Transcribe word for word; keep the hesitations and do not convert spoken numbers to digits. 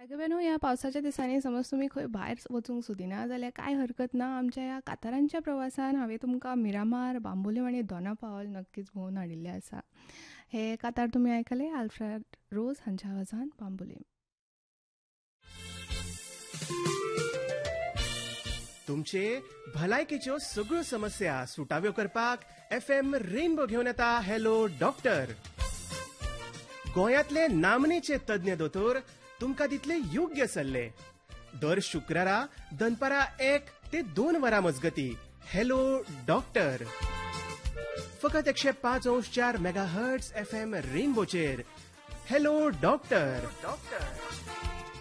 भाग्यबेनो ह्या पावसाच्या दिसांनी समज तुमी खंय भायर वचूंक सोदिना जाल्यार कांय हरकत ना. आमच्या ह्या कांतारांच्या प्रवासान हांवें तुमकां मिरामार, बांबोलीम आनी दोना नक्कीच भोंवून हाडिल्लें आसा. हे कांतार तुमी आयकले आल्फ्रेड रोज हांच्या आवाजान बांबोलीम. तुमचे भलायकेच्यो सगळ्यो समस्या सुटाव्यो करपाक एफ एम रेनबो घेवन येता हॅलो डॉक्टर. गोंयांतले नामनेचे तज्ञ दोतोर तुमकां दितले योग्य सल्ले. दर शुक्रारा दनपारां एक ते दोन वरां मजगती हॅलो डॉक्टर. फकत एकशे पाच अंश चार mega hertz F M रेनबोचेर hello doctor. Doctor